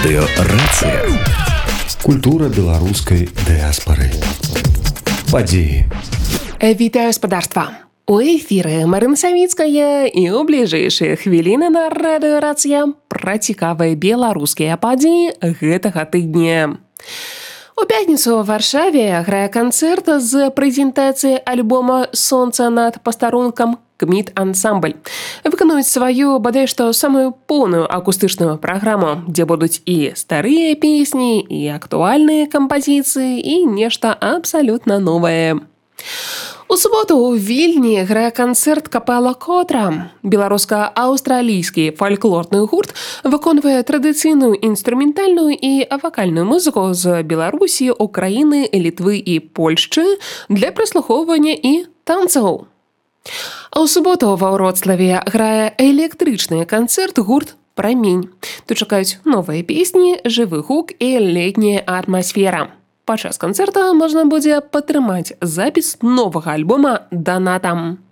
Радыёрацыя. Культура беларускай дыяспары. Падзеі. Вітаю спадарства! У эфіры Марына Савіцкая і ў бліжэйшыя хвіліны на радыёрацыя пра цікавыя беларускія падзеі гэтага тыдня. У пятніцу ў Варшаве грае канцэрт з прэзентацыяй альбома «Сонца над пастарункам» КМІТ-ансамбль. Выканаюць сваю, бадай што, самую поўную акустычную праграму, дзе будуць і старыя песні, і актуальныя кампазіцыі, і нешта абсалютна новае. У суботу ў Вільні грае канцэрт капэла «Котра». Беларуска-аўстралійскі фальклорны гурт выконвае традыцыйную інструментальную і вакальную музыку з Беларусі, Украіны, Літвы і Польшчы для праслухоўвання і танцаў. А ў суботу ва Вроцлаве грае электрычны канцэрт гурт «Прамень». Тут чакаюць новыя песні, жывы гук і летняя атмасфера. Падчас канцэрта можна будзе падтрымаць запіс новага альбома «Данатам».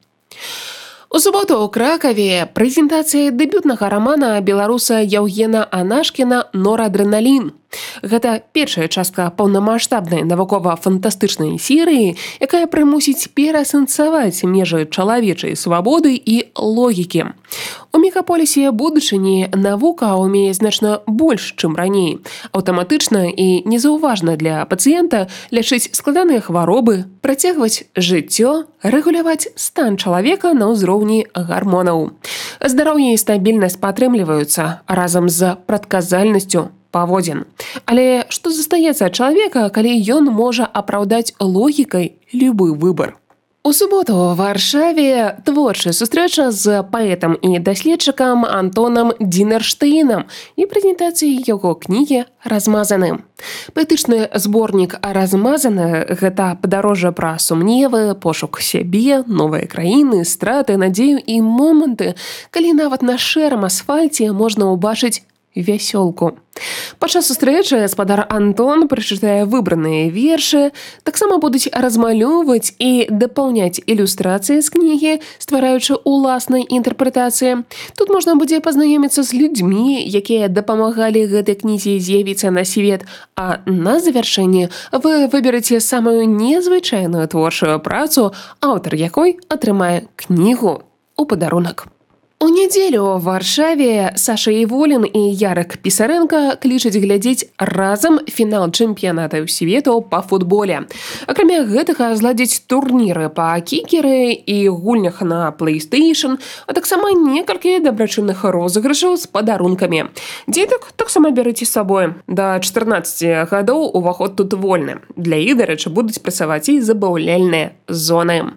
У суботу ў Кракаве прэзентацыя дэбютнага рамана беларуса Яўгена Анашкіна «Норадрэналін». Гэта першая частка паўнамаштабнай навукова-фантастычнай серыі, якая прымусіць пераасэнсаваць межы чалавечай свабоды і логікі. У мегаполісе будучыні навука ўмее значна больш, чым раней. Аўтаматычна і незаўважна для пацыента лячыць складаныя хваробы, працягваць жыццё, рэгуляваць стан чалавека на ўзроўні гармонаў. Здароўе і стабільнасць падтрымліваюцца разам з прадказальнасцю паводзін. Але што застаецца ад чалавека, калі ён можа апраўдаць логікай любы выбар? У суботу ў Варшаве творчая сустрэча з паэтам і даследчыкам Антонам Дзінерштейнам і прэзентацыяй яго кнігі «Размазаны». Паэтычны зборнік «Размазаны» – гэта падарожжа пра сумневы, пошук сябе, новыя краіны, страты, надзею і моманты, калі нават на шэрым асфальце можна ўбачыць вясёлку. Падчас сустрэчы гаспадар Антон прачытае выбраныя вершы, таксама будуць размалёўваць і дапаўняць ілюстрацыі з кнігі, ствараючы ўласнай інтэрпрэтацыі. Тут можна будзе пазнаёміцца з людзьмі, якія дапамагалі гэтай кнізе з'явіцца на свет, а на завяршэнні вы выбераце самую незвычайную творчую працу, аўтар якой атрымае кнігу ў падарунак. У нядзелю ў Варшаве Саша Іволін і Ярык Пісарэнка клічуць глядзець разам фінал чэмпіянатаў свету па футболе. Акрамя гэтага зладзіць турніры па кікеры і гульнях на PlayStation, а таксама некалькі дабрачынных розыгрышаў з падарункамі. Дзетак таксама бярыце з сабой. Да 14 гадоў уваход тут вольны. Для іх, дарэчы, будуць працаваць і забаўляльныя зоны.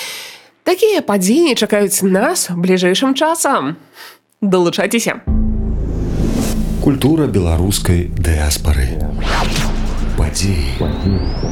Такія падзеі чакаюць нас бліжэйшым часам. Далучайцеся! Культура беларускай дыяспары. Падзеі.